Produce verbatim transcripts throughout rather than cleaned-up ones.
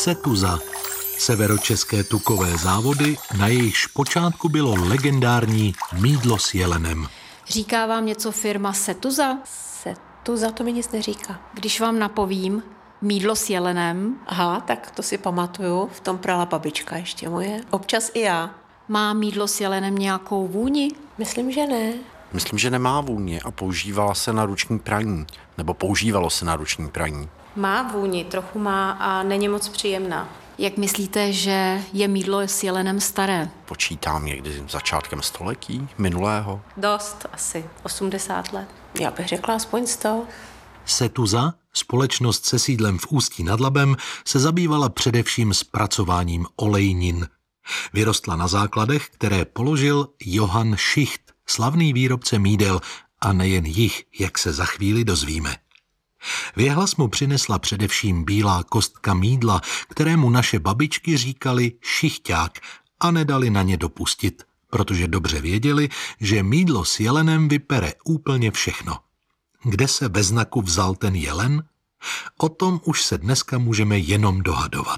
Setuza. Severočeské tukové závody, na jejichž počátku bylo legendární mýdlo s jelenem. Říká vám něco firma Setuza? Setuza to mi nic neříká. Když vám napovím mýdlo s jelenem. Aha, tak to si pamatuju, v tom prala babička ještě moje. Občas i já. Má mýdlo s jelenem nějakou vůni? Myslím, že ne. Myslím, že nemá vůni a používala se na ruční praní. Nebo používalo se na ruční praní. Má vůni, trochu má a není moc příjemná. Jak myslíte, že je mýdlo s jelenem staré? Počítám někdy začátkem století minulého. Dost, asi osmdesát let. Já bych řekla aspoň sto. Setuza, společnost se sídlem v Ústí nad Labem, se zabývala především zpracováním olejnin. Vyrostla na základech, které položil Johann Schicht, slavný výrobce mýdel, a nejen jich, jak se za chvíli dozvíme. Věhlas mu přinesla především bílá kostka mýdla, kterému naše babičky říkali šichťák a nedali na ně dopustit, protože dobře věděli, že mýdlo s jelenem vypere úplně všechno. Kde se ve znaku vzal ten jelen? O tom už se dneska můžeme jenom dohadovat.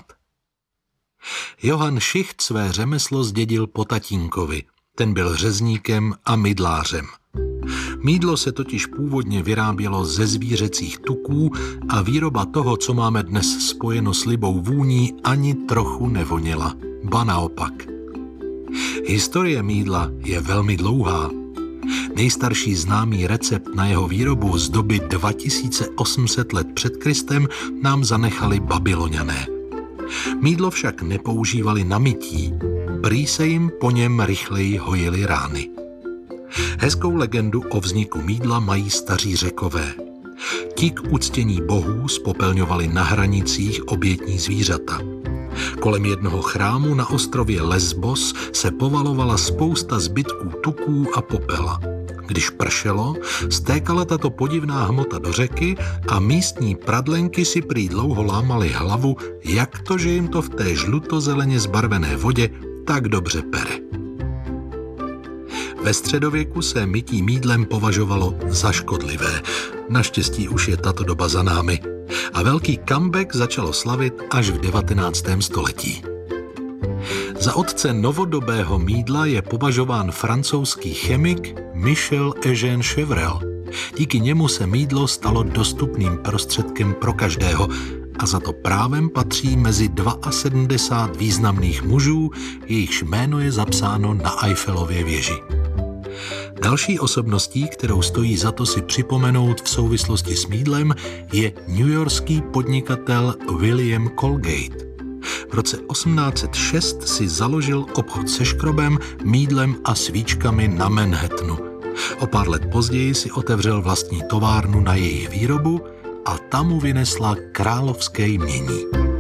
Johann Schicht své řemeslo zdědil po tatínkovi. Ten byl řezníkem a mydlářem. Mýdlo se totiž původně vyrábělo ze zvířecích tuků a výroba toho, co máme dnes spojeno s libou vůní, ani trochu nevoněla. Ba naopak. Historie mýdla je velmi dlouhá. Nejstarší známý recept na jeho výrobu z doby dva tisíce osm set let před Kristem nám zanechali Babyloňané. Mýdlo však nepoužívali na mytí, prý se jim po něm rychleji hojily rány. Hezkou legendu o vzniku mýdla mají staří Řekové. Ti k uctění bohů spopelňovali na hranicích obětní zvířata. Kolem jednoho chrámu na ostrově Lesbos se povalovala spousta zbytků tuků a popela. Když pršelo, stékala tato podivná hmota do řeky a místní pradlenky si prý dlouho lámaly hlavu, jak to, že jim to v té žlutozeleně zbarvené vodě tak dobře pere. Ve středověku se mytí mýdlem považovalo za škodlivé. Naštěstí už je tato doba za námi. A velký comeback začalo slavit až v devatenáctém století. Za otce novodobého mýdla je považován francouzský chemik Michel Eugène Chevrel. Díky němu se mýdlo stalo dostupným prostředkem pro každého a za to právem patří mezi sedmdesát dva významných mužů, jejichž jméno je zapsáno na Eiffelově věži. Další osobností, kterou stojí za to si připomenout v souvislosti s mýdlem, je newyorský podnikatel William Colgate. V roce osmnáct set šest si založil obchod se škrobem, mýdlem a svíčkami na Manhattanu. O pár let později si otevřel vlastní továrnu na jejich výrobu a tam mu vynesla královské jmění.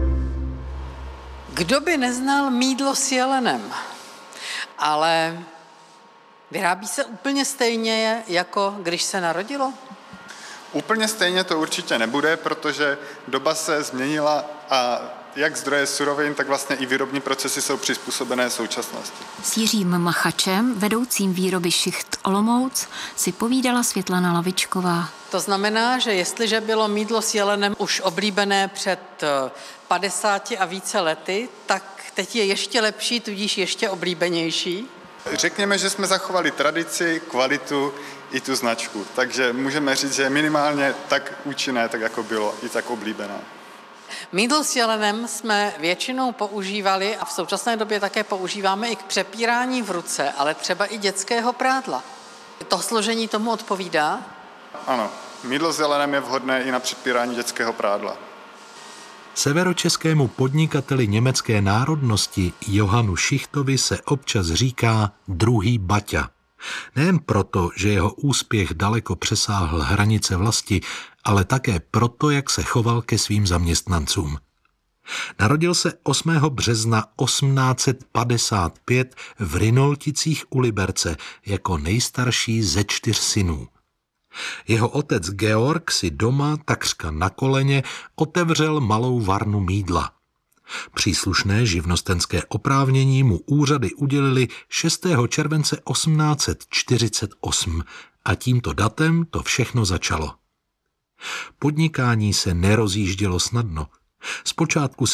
Kdo by neznal mýdlo s jelenem? Ale vyrábí se úplně stejně, jako když se narodilo? Úplně stejně to určitě nebude, protože doba se změnila a jak zdroje surovin, tak vlastně i výrobní procesy jsou přizpůsobené současnosti. S Jiřím Machačem, vedoucím výroby Šicht Olomouc, si povídala Světlana Lavičková. To znamená, že jestliže bylo mýdlo s jelenem už oblíbené před padesáti a více lety, tak teď je ještě lepší, tudíž ještě oblíbenější? Řekněme, že jsme zachovali tradici, kvalitu i tu značku, takže můžeme říct, že je minimálně tak účinné, tak jako bylo, i tak oblíbené. Mýdlo s jelenem jsme většinou používali a v současné době také používáme i k přepírání v ruce, ale třeba i dětského prádla. To složení tomu odpovídá? Ano, mýdlo s jelenem je vhodné i na přepírání dětského prádla. Severočeskému podnikateli německé národnosti Johannu Schichtovi se občas říká druhý Baťa. Nejen proto, že jeho úspěch daleko přesáhl hranice vlasti, ale také proto, jak se choval ke svým zaměstnancům. Narodil se osmého března osmnáct set padesát pět v Rynolticích u Liberce jako nejstarší ze čtyř synů. Jeho otec Georg si doma, takřka na koleně, otevřel malou varnu mýdla. Příslušné živnostenské oprávnění mu úřady udělili šestého července osmnáct set čtyřicet osm a tímto datem to všechno začalo. Podnikání se nerozjíždělo snadno. Zpočátku